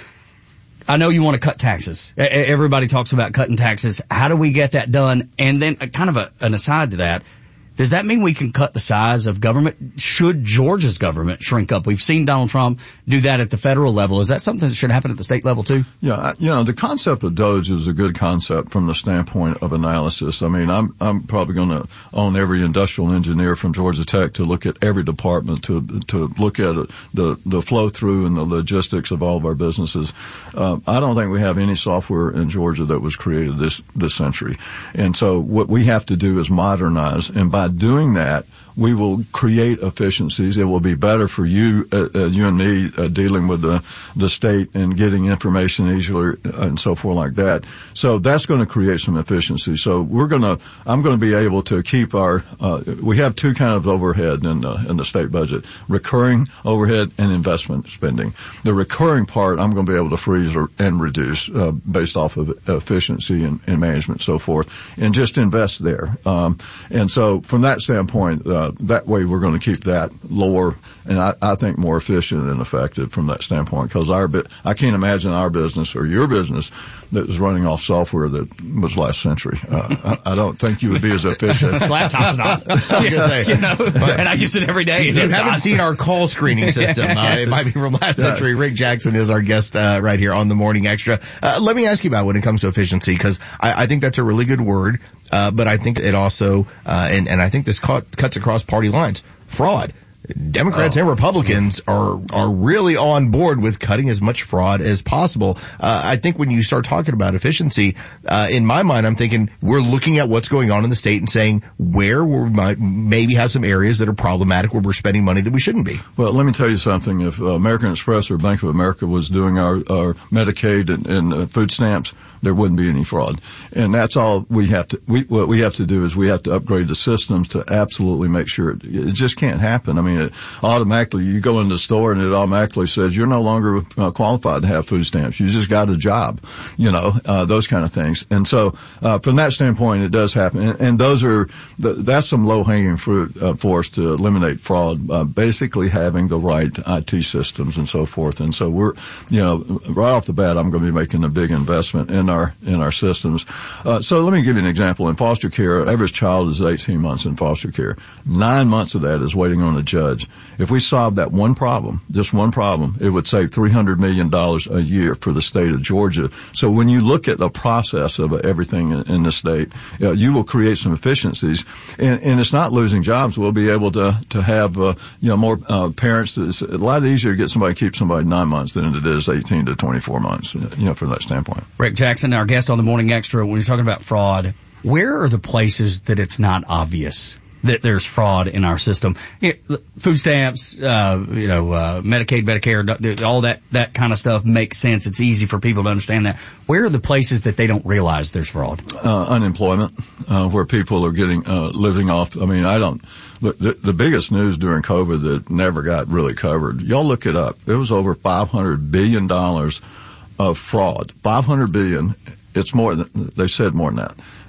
I know you want to cut taxes. Everybody talks about cutting taxes. How do we get that done? And then uh, kind of a, an aside to that, does that mean we can cut the size of government? Should Georgia's government shrink up? We've seen Donald Trump do that at the federal level. Is that something that should happen at the state level too? Yeah, you know, the concept of DOGE is a good concept from the standpoint of analysis. I mean, I'm I'm probably going to own every industrial engineer from Georgia Tech to look at every department to to look at the the flow through and the logistics of all of our businesses. Uh, I don't think we have any software in Georgia that was created this this century, and so what we have to do is modernize, and by doing that, we will create efficiencies. It will be better for you, uh, uh, you and me, uh, dealing with the, the state and getting information easier and so forth like that. So that's going to create some efficiency. So we're going to, I'm going to be able to keep our, uh, we have two kind of overhead in the, in the state budget, recurring overhead and investment spending. The recurring part, I'm going to be able to freeze or, and reduce, uh, based off of efficiency and, and management and so forth, and just invest there. Um, and so from that standpoint, uh, that way we're going to keep that lower and I, I think more efficient and effective from that standpoint, because our bit, I can't imagine our business or your business that was running off software that was last century. Uh, I, I don't think you would be as efficient. This laptop's not. I was gonna say, you know, but and I use it every day. You haven't not. seen our call screening system. Uh, it might be from last yeah. century. Rick Jackson is our guest uh, right here on the Morning Extra. Uh, let me ask you about when it comes to efficiency, because I, I think that's a really good word, uh, but I think it also, uh, and, and I think this cut, cuts across party lines, fraud. Democrats oh. and Republicans are are really on board with cutting as much fraud as possible. Uh, I think when you start talking about efficiency, uh, in my mind, I'm thinking we're looking at what's going on in the state and saying where we might maybe have some areas that are problematic where we're spending money that we shouldn't be. Well, let me tell you something. If uh, American Express or Bank of America was doing our, our Medicaid and, and uh, food stamps, there wouldn't be any fraud. And that's all we have to, we, what we have to do is we have to upgrade the systems to absolutely make sure it, it just can't happen. I mean, it automatically, you go in the store and it automatically says you're no longer uh, qualified to have food stamps. You just got a job, you know, uh, those kind of things. And so, uh, from that standpoint, it does happen. And, and those are, the, that's some low hanging fruit, uh, for us to eliminate fraud, uh, basically having the right I T systems and so forth. And so we're, you know, right off the bat, I'm going to be making a big investment in our, in our systems. Uh, so let me give you an example. In foster care, average child is eighteen months in foster care. Nine months of that is waiting on a judge. If we solve that one problem, just one problem, it would save three hundred million dollars a year for the state of Georgia. So when you look at the process of everything in, in the state, uh, you will create some efficiencies. And, and it's not losing jobs. We'll be able to, to have, uh, you know, more, uh, parents. It's a lot easier to get somebody, keep somebody nine months than it is eighteen to twenty-four months, you know, from that standpoint. Rick Jackson, our guest on the Morning Extra, when you're talking about fraud, where are the places that it's not obvious that there's fraud in our system? You know, food stamps, uh, you know, uh, Medicaid, Medicare, all that, that kind of stuff makes sense. It's easy for people to understand that. Where are the places that they don't realize there's fraud? Uh, unemployment, uh, where people are getting, uh, living off. I mean, I don't, the, the biggest news during COVID that never got really covered, y'all look it up. It was over five hundred billion dollars of fraud. five hundred billion. It's more than, they said more than that.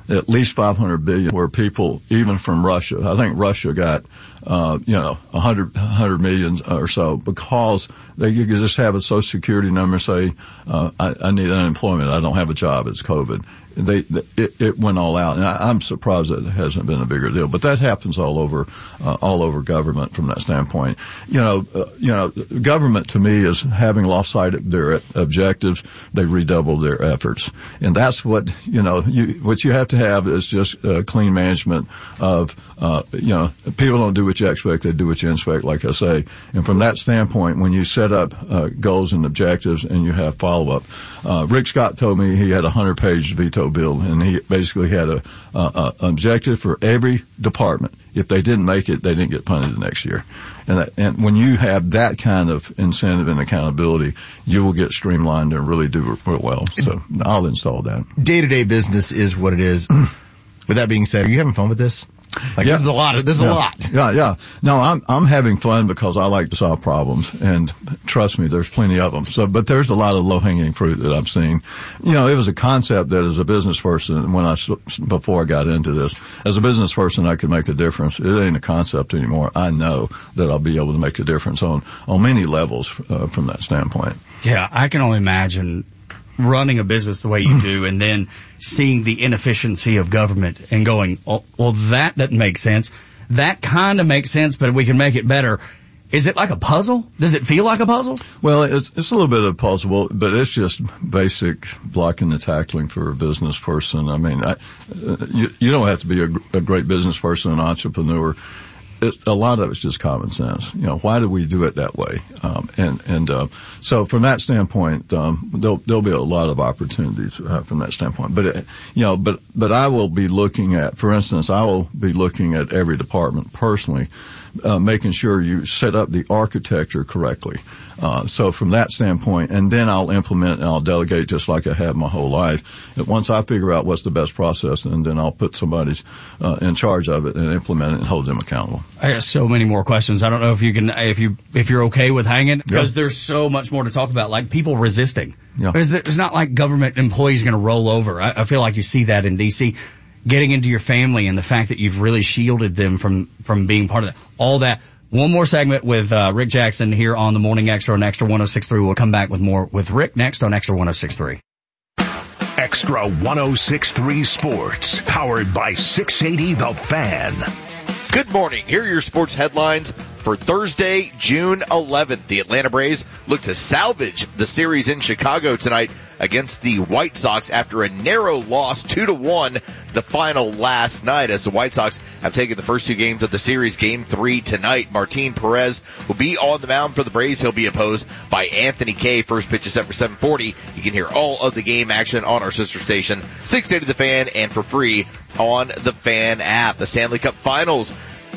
at least five hundred billion where people, even from Russia, I think Russia got, uh, you know, one hundred, one hundred million or so because they could just have a social security number and say, uh, I, I need unemployment. I don't have a job. It's COVID. They, they it, it went all out. And I, I'm surprised that it hasn't been a bigger deal, but that happens all over, uh, all over government from that standpoint. You know, uh, you know, government to me is having lost sight of their objectives. They redouble their efforts. And that's what, you know, you, what you have to have is just uh, clean management of, uh, you know, people don't do what you expect. They do what you inspect, like I say. And from that standpoint, when you set up, uh, goals and objectives and you have follow up, uh, Rick Scott told me he had a hundred page veto bill, and he basically had a, uh, a objective for every department. If they didn't make it, they didn't get funded the next year. And that, and when you have that kind of incentive and accountability, you will get streamlined and really do real well. So I'll install that. Day-to-day business is what it is. With that being said, are you having fun with this? Like, yeah. this is a lot. Of, this is yeah. a lot. Yeah, yeah. No, I'm, I'm having fun because I like to solve problems, and trust me, there's plenty of them. So, but there's a lot of low-hanging fruit that I've seen. You know, it was a concept that as a business person, when I, before I got into this, as a business person, I could make a difference. It ain't a concept anymore. I know that I'll be able to make a difference on, on many levels, uh, from that standpoint. Yeah, I can only imagine running a business the way you do and then seeing the inefficiency of government and going, oh, well, that doesn't make sense. That kind of makes sense, but we can make it better. Is it like a puzzle? Does it feel like a puzzle? Well, it's it's a little bit of a puzzle, but it's just basic blocking and tackling for a business person. I mean, I, uh, you, you don't have to be a, a great business person, an entrepreneur. It, a lot of it's just common sense. You know, why do we do it that way? Um, and, and, uh, so from that standpoint, um, there'll, there'll be a lot of opportunities uh, from that standpoint. But, it, you know, but, but I will be looking at, for instance, I will be looking at every department personally, uh, making sure you set up the architecture correctly. Uh, so from that standpoint, and then I'll implement and I'll delegate just like I have my whole life. And once I figure out what's the best process, and then I'll put somebody uh, in charge of it and implement it and hold them accountable. I got so many more questions. I don't know if you can, if you, if you're okay with hanging, because yeah. there's so much more to talk about, like people resisting. Yeah. Because it's not like government employees going to roll over. I, I feel like you see that in D C. Getting into your family and the fact that you've really shielded them from, from being part of that, all that. One more segment with uh, Rick Jackson here on the Morning Extra on Extra one oh six point three. We'll come back with more with Rick next on Extra one oh six point three. Extra one oh six point three Sports, powered by six eighty The Fan. Good morning. Here are your sports headlines for Thursday, June eleventh. The Atlanta Braves look to salvage the series in Chicago tonight against the White Sox after a narrow loss, two to one, the final last night, as the White Sox have taken the first two games of the series. Game three tonight. Martin Perez will be on the mound for the Braves. He'll be opposed by Anthony Kay. First pitch is set for seven forty. You can hear all of the game action on our sister station, six eighty The Fan, and for free on the Fan app. The Stanley Cup Finals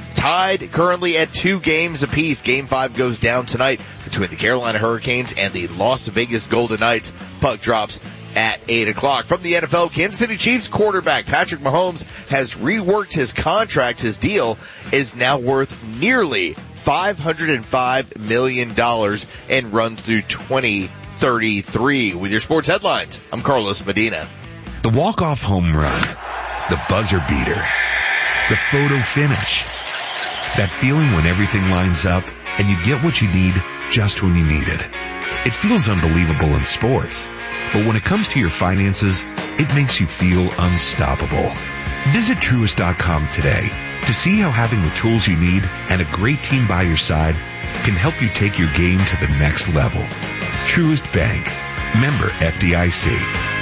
tied currently at two games apiece. Game five goes down tonight between the Carolina Hurricanes and the Las Vegas Golden Knights. Puck drops at eight o'clock. From the N F L, Kansas City Chiefs quarterback Patrick Mahomes has reworked his contract. His deal is now worth nearly five hundred five million dollars and runs through twenty thirty-three. With your sports headlines, I'm Carlos Medina. The walk-off home run, the buzzer beater, the photo finish. That feeling when everything lines up and you get what you need just when you need it. It feels unbelievable in sports, but when it comes to your finances, it makes you feel unstoppable. Visit Truist dot com today to see how having the tools you need and a great team by your side can help you take your game to the next level. Truist Bank. Member F D I C.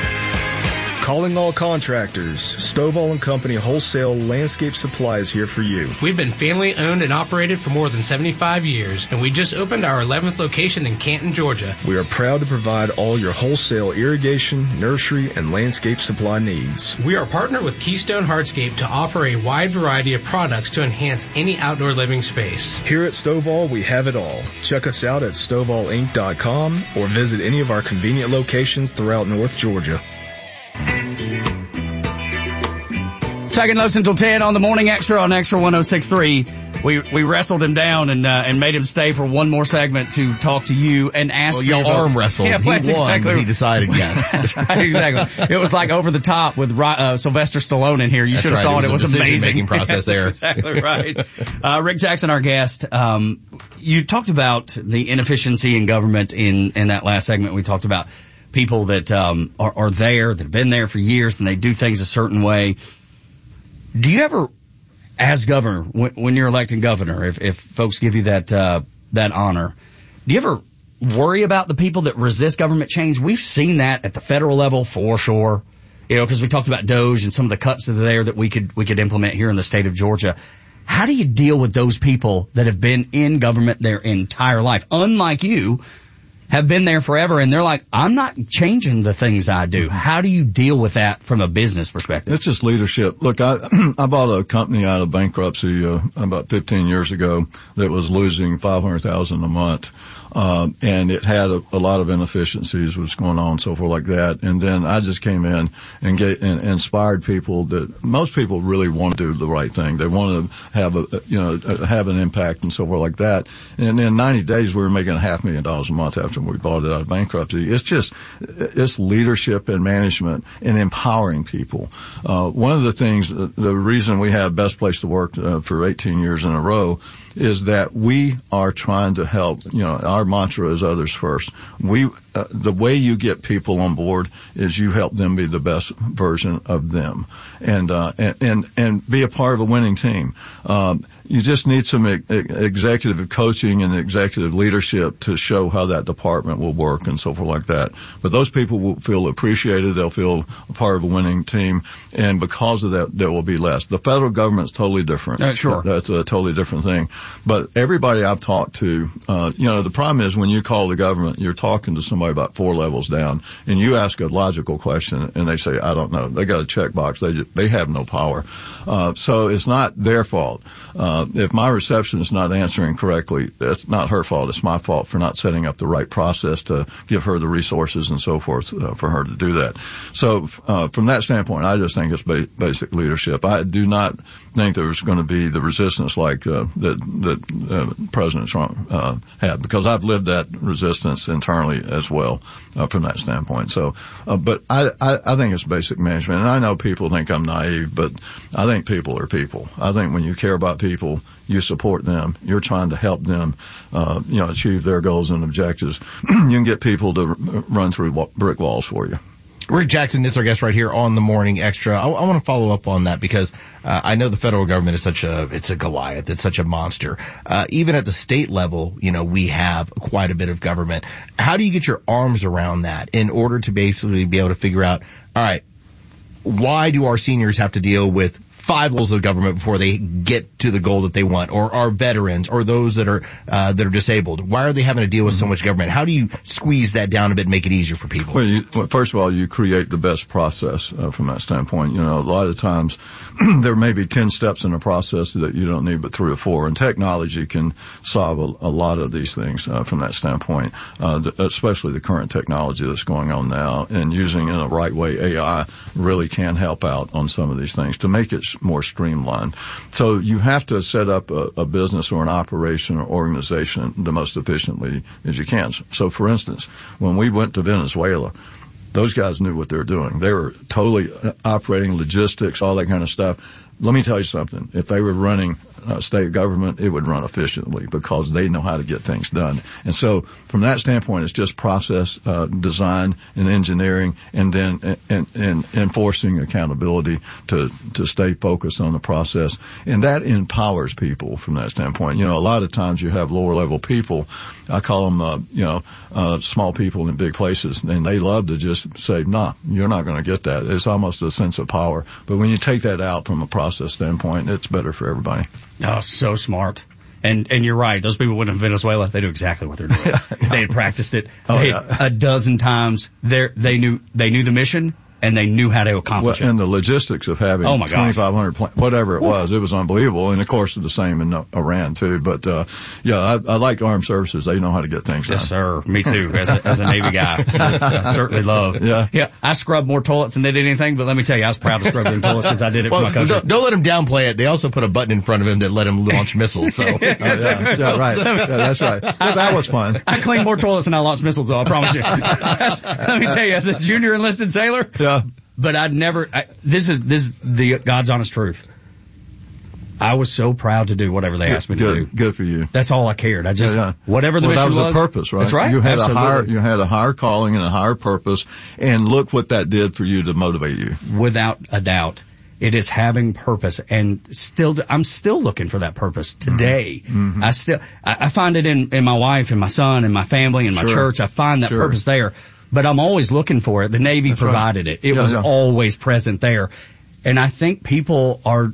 Calling all contractors. Stovall and Company Wholesale Landscape Supply is here for you. We've been family owned and operated for more than seventy-five years, and we just opened our eleventh location in Canton, Georgia. We are proud to provide all your wholesale irrigation, nursery, and landscape supply needs. We are partnered with Keystone Hardscape to offer a wide variety of products to enhance any outdoor living space. Here at Stovall, we have it all. Check us out at stovall inc dot com or visit any of our convenient locations throughout North Georgia. Taking Los until ten on the Morning Extra on Extra one oh six point three. We we wrestled him down and uh, and made him stay for one more segment to talk to you and ask well, you. Well, y'all arm wrestled. Yeah, he won, exactly. but he decided yes. That's right, exactly. It was like over the top with uh, Sylvester Stallone in here. You should have right. saw it. It was, it was amazing. Making process there. Exactly right. Uh, Rick Jackson, our guest. Um, you talked about the inefficiency in government in in that last segment. We talked about people that um, are, are there, that have been there for years, and they do things a certain way. Do you ever, as governor, when, when you're elected governor, if, if folks give you that uh, that honor, do you ever worry about the people that resist government change? We've seen that at the federal level for sure, you know, because we talked about DOGE and some of the cuts that are there that we could we could implement here in the state of Georgia. How do you deal with those people that have been in government their entire life, unlike you, have been there forever, and they're like, I'm not changing the things I do. How do you deal with that from a business perspective? It's just leadership. Look, I I bought a company out of bankruptcy uh, about fifteen years ago that was losing five hundred thousand dollars a month. Um, and it had a, a lot of inefficiencies, was going on, so forth like that. And then I just came in and get and inspired people that most people really want to do the right thing. They want to have a, you know, have an impact and so forth like that. And in ninety days, we were making a half million dollars a month after we bought it out of bankruptcy. It's just, it's leadership and management and empowering people. Uh, one of the things, the reason we have Best Place to Work uh, for eighteen years in a row is that we are trying to help, you know, our mantra is others first. We, uh, the way you get people on board is you help them be the best version of them and, uh, and, and, and be a part of a winning team. Um, you just need some e- executive coaching and executive leadership to show how that department will work and so forth like that. But those people will feel appreciated. They'll feel a part of a winning team. And because of that, there will be less. The federal government's totally different. Uh, sure. That's a totally different thing. But everybody I've talked to, uh, you know, the problem is when you call the government, you're talking to somebody about four levels down, and you ask a logical question, and they say, I don't know. They got a checkbox. They just, they have no power. Uh, so it's not their fault. Uh, if my receptionist is not answering correctly, that's not her fault. It's my fault for not setting up the right process to give her the resources and so forth uh, for her to do that. So uh, from that standpoint, I just think it's ba- basic leadership. I do not think there's going to be the resistance like uh, that that uh, President Trump uh, had, because I've lived that resistance internally as well uh, from that standpoint. So, uh, but I, I I think it's basic management, and I know people think I'm naive, but I think people are people. I think when you care about people, you support them. You're trying to help them, uh, you know, achieve their goals and objectives. You can get people to r- run through wa- brick walls for you. Rick Jackson is our guest right here on the Morning Extra. I, I want to follow up on that because uh, I know the federal government is such a, it's a Goliath. It's such a monster. Uh, even at the state level, you know, we have quite a bit of government. How do you get your arms around that in order to basically be able to figure out, all right, why do our seniors have to deal with five levels of government before they get to the goal that they want, or our veterans, or those that are uh, that are disabled? Why are they having to deal with so much government? How do you squeeze that down a bit and make it easier for people? Well, you, well first of all, you create the best process uh, from that standpoint. You know, a lot of times there may be ten steps in a process that you don't need but three or four, and technology can solve a, a lot of these things uh, from that standpoint, uh, the, especially the current technology that's going on now, and using in a right way A I really can help out on some of these things to make it more streamlined. So you have to set up a, a business or an operation or organization the most efficiently as you can. So for instance, when we went to Venezuela, those guys knew what they were doing. They were totally operating logistics, all that kind of stuff. Let me tell you something. If they were running uh, state government, it would run efficiently because they know how to get things done. And so from that standpoint, it's just process, uh, design and engineering, and then and, and, and enforcing accountability to, to stay focused on the process. And that empowers people from that standpoint. You know, a lot of times you have lower level people. I call them, uh, you know, uh, small people in big places, and they love to just say, nah, you're not going to get that. It's almost a sense of power. But when you take that out from a process standpoint, it's better for everybody. Oh, so smart. And and you're right. Those people went to Venezuela. They knew exactly what they're doing. They had practiced it Oh, they yeah. a dozen times. They they knew they knew the mission. and they knew how to accomplish well, it. And the logistics of having oh my twenty-five hundred, pl- whatever it was, it was unbelievable. And of course, the same in Iran too. But uh yeah, I, I like armed services. They know how to get things done. Yes, sir. Me too. As a, as a Navy guy, I certainly love. Yeah, yeah. I scrubbed more toilets than they did anything. But let me tell you, I was proud to scrub them toilets because I did it well, for my country. Don't, don't let him downplay it. They also put a button in front of him that let him launch missiles. So oh, yeah, yeah, right. Yeah, that's right. Well, that was fun. I cleaned more toilets than I launched missiles, though. I promise you. That's, let me tell you, as a junior enlisted sailor. Yeah. But I'd never, I, this is, this is the God's honest truth. I was so proud to do whatever they good, asked me good, to do. Good for you. That's all I cared. I just, yeah, yeah. whatever the well, mission was. That was the purpose, right? That's right. You had Absolutely. a higher, you had a higher calling and a higher purpose, and look what that did for you to motivate you. Without a doubt. It is having purpose, and still, I'm still looking for that purpose today. Mm-hmm. I still, I, I find it in, in my wife and my son and my family and my sure. church. I find that sure. purpose there. But I'm always looking for it. The Navy That's provided right. it. It yeah, was yeah. always present there. And I think people are,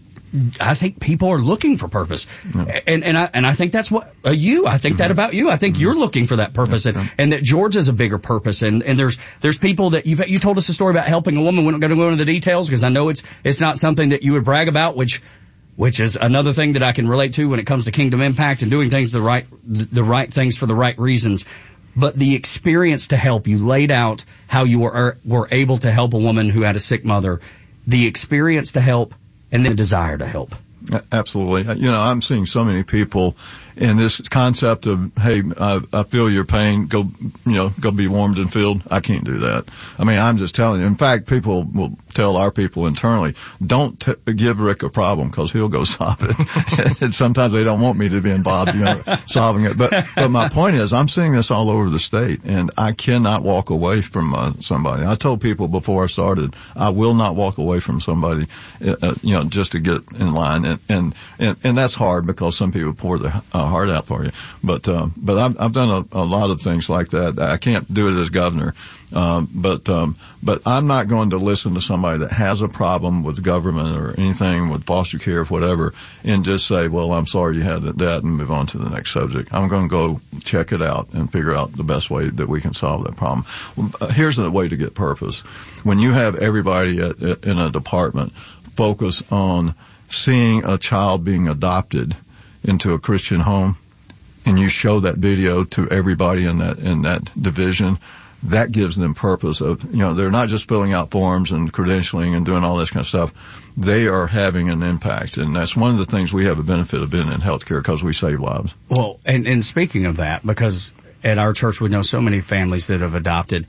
I think people are looking for purpose. Yeah. And, and I, and I think that's what, uh, you, I think mm-hmm. that about you. I think mm-hmm. you're looking for that purpose and, yeah. and that Georgia's a bigger purpose. And, and there's, there's people that you've, you told us a story about helping a woman. We're not going to go into the details because I know it's, it's not something that you would brag about, which, which is another thing that I can relate to when it comes to Kingdom Impact and doing things the right, the right things for the right reasons. But the experience to help, you laid out how you were, were able to help a woman who had a sick mother, the experience to help, and then the desire to help. Absolutely. You know, I'm seeing so many people in this concept of, hey, I, I feel your pain, go, you know, go be warmed and filled. I can't do that. I mean, I'm just telling you. In fact, people will tell our people internally, don't t- give Rick a problem because he'll go solve it. And sometimes they don't want me to be involved, you know, solving it. But, but my point is, I'm seeing this all over the state, and I cannot walk away from uh, somebody. I told people before I started, I will not walk away from somebody, uh, you know, just to get in line. And, and, and, and that's hard because some people pour their uh, heart out for you. But, um, but I've, I've done a, a lot of things like that. I can't do it as governor. Um, but, um, but I'm not going to listen to somebody that has a problem with government or anything with foster care or whatever and just say, well, I'm sorry you had that and move on to the next subject. I'm going to go check it out and figure out the best way that we can solve that problem. Here's the way to get purpose. When you have everybody at, in a department focus on seeing a child being adopted into a Christian home, and you show that video to everybody in that, in that division, that gives them purpose of, you know, they're not just filling out forms and credentialing and doing all this kind of stuff. They are having an impact. And that's one of the things we have a benefit of being in healthcare because we save lives. Well, and, and speaking of that, because at our church we know so many families that have adopted,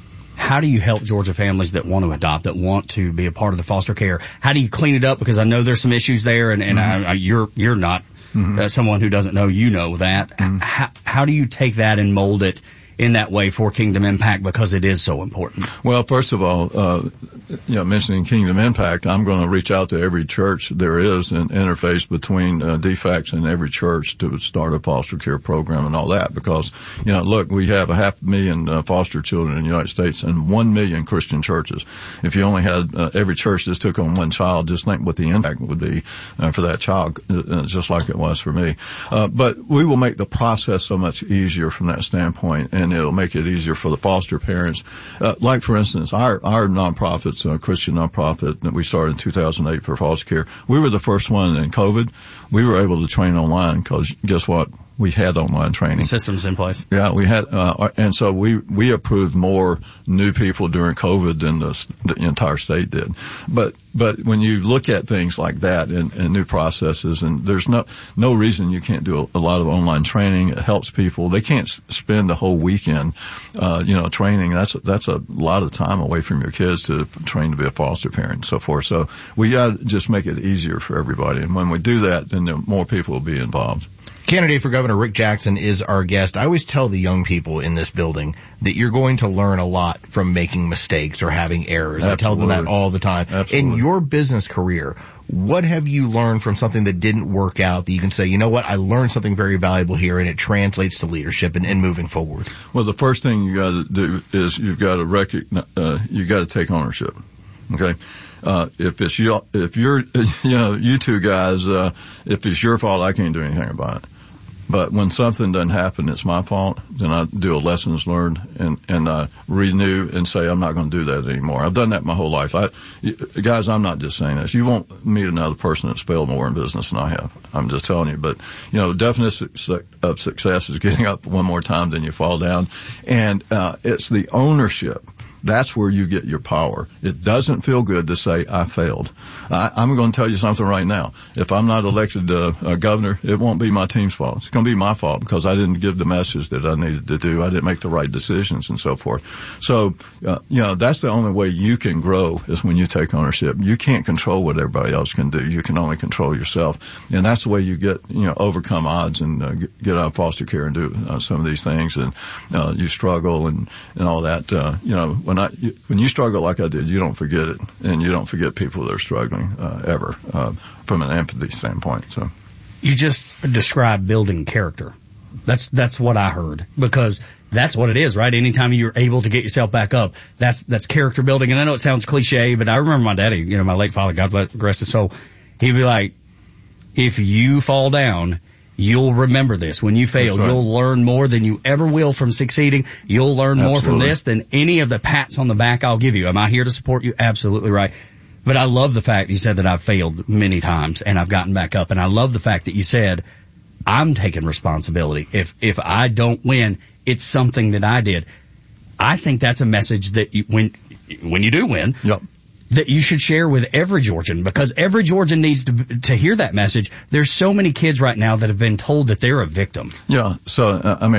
how do you help Georgia families that want to adopt, that want to be a part of the foster care? How do you clean it up? Because I know there's some issues there, and, and mm-hmm. I, I, you're you're not mm-hmm. uh, someone who doesn't know you know that. Mm-hmm. How, how do you take that and mold it in that way for Kingdom Impact, because it is so important? Well, first of all, uh, you know, mentioning Kingdom Impact, I'm going to reach out to every church there is and interface between uh, D FACS and every church to start a foster care program and all that, because, you know, look, we have a half million uh, foster children in the United States and one million Christian churches. If you only had uh, every church just took on one child, just think what the impact would be uh, for that child, uh, just like it was for me. Uh, but we will make the process so much easier from that standpoint, and And it'll make it easier for the foster parents. Uh, like, for instance, our, our nonprofits, a uh, Christian nonprofit that we started in two thousand eight for foster care, we were the first one in COVID. We were able to train online because guess what? We had online training. Systems in place. Yeah, we had, uh, and so we, we approved more new people during COVID than the, the entire state did. But, but when you look at things like that and, and new processes, and there's no, no reason you can't do a, a lot of online training. It helps people. They can't spend a whole weekend, uh, you know, training. That's, that's a lot of time away from your kids to train to be a foster parent and so forth. So we got to just make it easier for everybody. And when we do that, then the more people will be involved. Candidate for Governor Rick Jackson is our guest. I always tell the young people in this building that you're going to learn a lot from making mistakes or having errors. Absolutely. I tell them that all the time. Absolutely. In your business career, what have you learned from something that didn't work out that you can say, you know what, I learned something very valuable here, and it translates to leadership and, and moving forward? Well, the first thing you got to do is you've got to recognize, uh, you got to take ownership. Okay. Uh, if it's you, if you're, you know, you two guys, uh, if it's your fault, I can't do anything about it. But when something doesn't happen, it's my fault. Then I do a lessons learned and and uh, renew and say I'm not going to do that anymore. I've done that my whole life. I, guys, I'm not just saying this. You won't meet another person that's failed more in business than I have. I'm just telling you. But you know, definition of success is getting up one more time than you fall down, and uh, it's the ownership. That's where you get your power. It doesn't feel good to say, I failed. I, I'm going to tell you something right now. If I'm not elected uh, uh, governor, it won't be my team's fault. It's going to be my fault because I didn't give the message that I needed to do. I didn't make the right decisions and so forth. So, uh, you know, that's the only way you can grow is when you take ownership. You can't control what everybody else can do. You can only control yourself. And that's the way you get, you know, overcome odds and uh, get out of foster care and do uh, some of these things. And uh, you struggle and, and all that. Uh, you know, when I, when you struggle like I did, you don't forget it, and you don't forget people that are struggling uh, ever uh, from an empathy standpoint. So, you just described building character. That's that's what I heard, because that's what it is, right? Anytime you're able to get yourself back up, that's that's character building. And I know it sounds cliche, but I remember my daddy, you know, my late father, God rest his soul. He'd be like, "If you fall down, you'll remember this. When you fail, right. You'll learn more than you ever will from succeeding. You'll learn Absolutely. more from this than any of the pats on the back I'll give you. Am I here to support you? Absolutely right." But I love the fact you said that I've failed many times and I've gotten back up. And I love the fact that you said I'm taking responsibility. If if I don't win, it's something that I did. I think that's a message that you, when when you do win, yep. that you should share with every Georgian, because every Georgian needs to to hear that message. There's so many kids right now that have been told that they're a victim. Yeah. So uh, I mean.